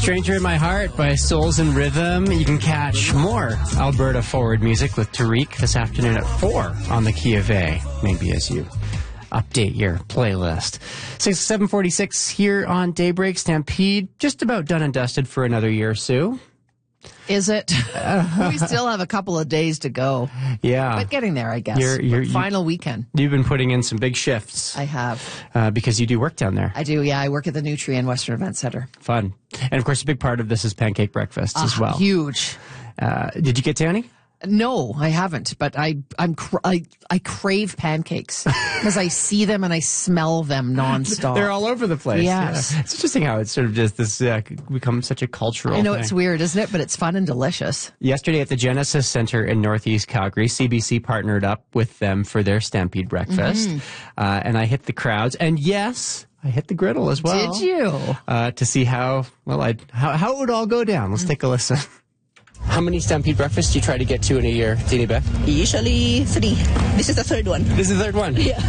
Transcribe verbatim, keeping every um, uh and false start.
Stranger in My Heart by Souls in Rhythm. You can catch more Alberta Forward music with Tariq this afternoon at four on the Key of A. Maybe as you update your playlist. six seven forty-six here on Daybreak. Stampede just about done and dusted for another year, Sue. Is it? Uh, we still have a couple of days to go. Yeah. But getting there, I guess. You're, you're, Final you, weekend. You've been putting in some big shifts. I have. Uh, because you do work down there. I do, yeah. I work at the Nutrien Western Event Center. Fun. And, of course, a big part of this is pancake breakfasts uh, as well. Huge. Uh, did you get to any? No, I haven't, but I I'm cr- I, I crave pancakes because I see them and I smell them nonstop. They're all over the place. Yes. Yeah. It's interesting how it's sort of just this uh, become such a cultural I know thing. It's weird, isn't it? But it's fun and delicious. Yesterday at the Genesis Center in Northeast Calgary, C B C partnered up with them for their Stampede breakfast. Mm-hmm. Uh, and I hit the crowds. And yes, I hit the griddle as well. Did you? Uh, to see how, well, I'd, how, how it would all go down. Let's mm-hmm. take a listen. How many Stampede breakfasts do you try to get to in a year, Dini Beth? Usually three. This is the third one. This is the third one? Yeah.